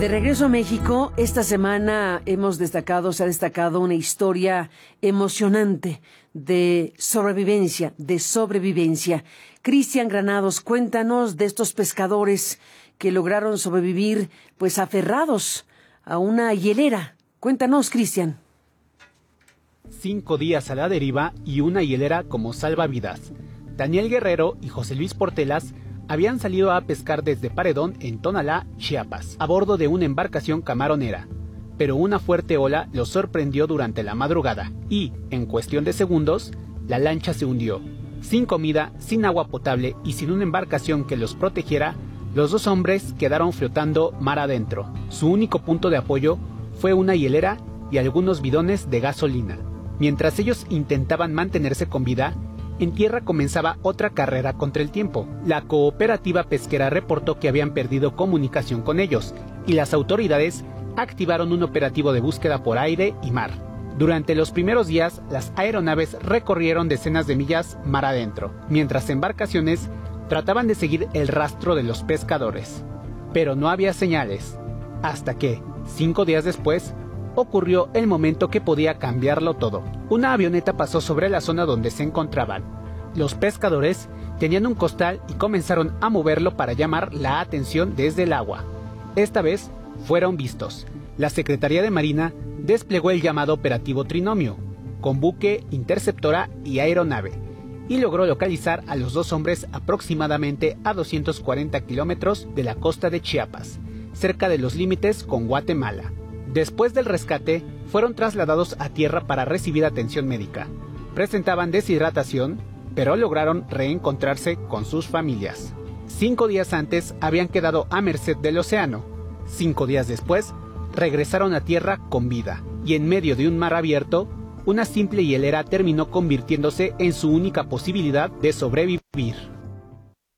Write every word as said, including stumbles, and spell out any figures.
De regreso a México, esta semana hemos destacado, se ha destacado una historia emocionante de sobrevivencia, de sobrevivencia. Cristian Granados, cuéntanos de estos pescadores que lograron sobrevivir, pues aferrados a una hielera. Cuéntanos, Cristian. Cinco días a la deriva y una hielera como salvavidas. Daniel Guerrero y José Luis Portelas habían salido a pescar desde Paredón en Tonalá, Chiapas, a bordo de una embarcación camaronera. Pero una fuerte ola los sorprendió durante la madrugada y, en cuestión de segundos, la lancha se hundió. Sin comida, sin agua potable y sin una embarcación que los protegiera, los dos hombres quedaron flotando mar adentro. Su único punto de apoyo fue una hielera y algunos bidones de gasolina. Mientras ellos intentaban mantenerse con vida, en tierra comenzaba otra carrera contra el tiempo. La cooperativa pesquera reportó que habían perdido comunicación con ellos y las autoridades activaron un operativo de búsqueda por aire y mar. Durante los primeros días, las aeronaves recorrieron decenas de millas mar adentro, mientras embarcaciones trataban de seguir el rastro de los pescadores. Pero no había señales, hasta que, cinco días después, ocurrió el momento que podía cambiarlo todo. Una avioneta pasó sobre la zona donde se encontraban. Los pescadores tenían un costal y comenzaron a moverlo para llamar la atención desde el agua. Esta vez fueron vistos. La Secretaría de Marina desplegó el llamado Operativo Trinomio, con buque, interceptora y aeronave, y logró localizar a los dos hombres aproximadamente a doscientos cuarenta kilómetros de la costa de Chiapas, cerca de los límites con Guatemala. Después del rescate, fueron trasladados a tierra para recibir atención médica. Presentaban deshidratación, pero lograron reencontrarse con sus familias. Cinco días antes habían quedado a merced del océano. Cinco días después, regresaron a tierra con vida, y en medio de un mar abierto, una simple hielera terminó convirtiéndose en su única posibilidad de sobrevivir.